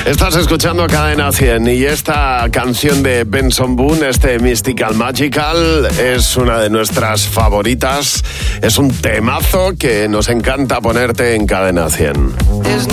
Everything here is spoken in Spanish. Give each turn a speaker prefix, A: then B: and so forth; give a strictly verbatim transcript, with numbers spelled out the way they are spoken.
A: Estás escuchando Cadena cien y esta canción de Benson Boone, este Mystical Magical, es una de nuestras favoritas. Es un temazo que nos encanta ponerte en Cadena cien.